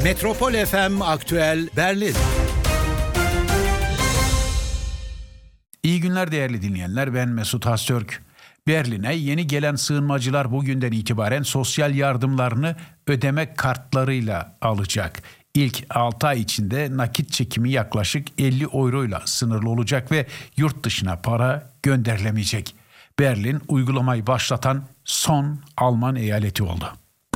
Metropol FM Aktüel Berlin. İyi günler değerli dinleyenler, ben Mesut Hastürk. Berlin'e yeni gelen sığınmacılar bugünden itibaren sosyal yardımlarını ödeme kartlarıyla alacak. İlk 6 ay içinde nakit çekimi yaklaşık 50 euroyla sınırlı olacak ve yurt dışına para gönderilemeyecek. Berlin uygulamayı başlatan son Alman eyaleti oldu.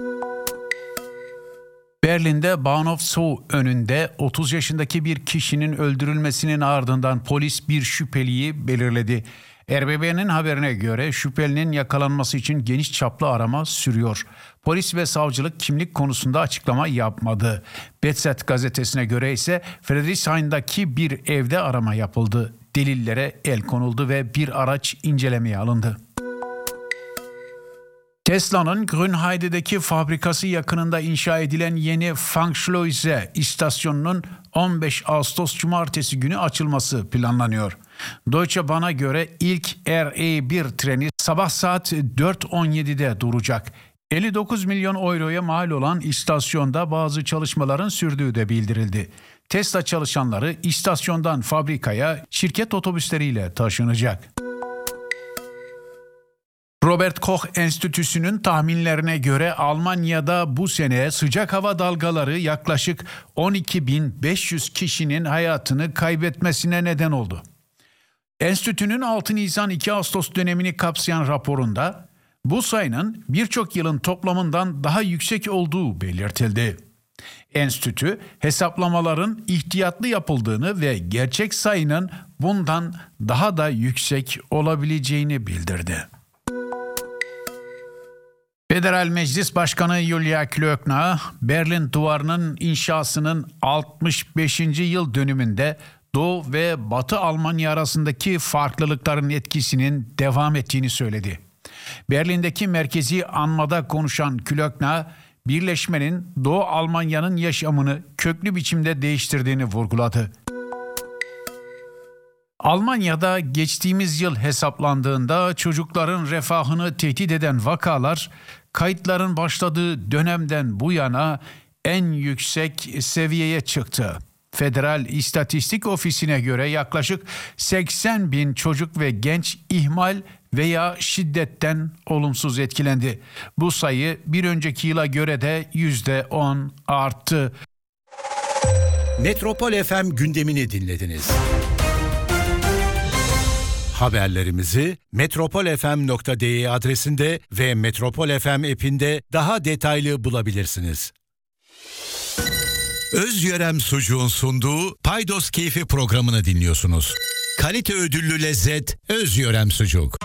Berlin'de Bahnhof Zoo önünde 30 yaşındaki bir kişinin öldürülmesinin ardından polis bir şüpheliyi belirledi. RBB'nin haberine göre şüphelinin yakalanması için geniş çaplı arama sürüyor. Polis ve savcılık kimlik konusunda açıklama yapmadı. BZ gazetesine göre ise Friedrichshain'daki bir evde arama yapıldı. Delillere el konuldu ve bir araç incelemeye alındı. Tesla'nın Grünheide'deki fabrikası yakınında inşa edilen yeni Fangschleuse istasyonunun 15 Ağustos Cumartesi günü açılması planlanıyor. Deutsche Bahn'a göre ilk RE1 treni sabah saat 4.17'de duracak. 59 milyon euroya mal olan istasyonda bazı çalışmaların sürdüğü de bildirildi. Tesla çalışanları istasyondan fabrikaya şirket otobüsleriyle taşınacak. Robert Koch Enstitüsü'nün tahminlerine göre Almanya'da bu sene sıcak hava dalgaları yaklaşık 12.500 kişinin hayatını kaybetmesine neden oldu. Enstitünün 6 Nisan-2 Ağustos dönemini kapsayan raporunda bu sayının birçok yılın toplamından daha yüksek olduğu belirtildi. Enstitü hesaplamaların ihtiyatlı yapıldığını ve gerçek sayının bundan daha da yüksek olabileceğini bildirdi. Federal Meclis Başkanı Julia Klöckner, Berlin Duvarı'nın inşasının 65. yıl dönümünde Doğu ve Batı Almanya arasındaki farklılıkların etkisinin devam ettiğini söyledi. Berlin'deki merkezi anmada konuşan Klöckner, birleşmenin Doğu Almanya'nın yaşamını köklü biçimde değiştirdiğini vurguladı. Almanya'da geçtiğimiz yıl hesaplandığında çocukların refahını tehdit eden vakalar kayıtların başladığı dönemden bu yana en yüksek seviyeye çıktı. Federal İstatistik Ofisi'ne göre yaklaşık 80 bin çocuk ve genç ihmal veya şiddetten olumsuz etkilendi. Bu sayı bir önceki yıla göre de %10 arttı. Metropol FM gündemini dinlediniz. Haberlerimizi metropolfm.de adresinde ve Metropol FM app'inde daha detaylı bulabilirsiniz. Özyörem Sucuğun sunduğu Paydos Keyfi programını dinliyorsunuz. Kalite ödüllü lezzet Özyörem Sucuk.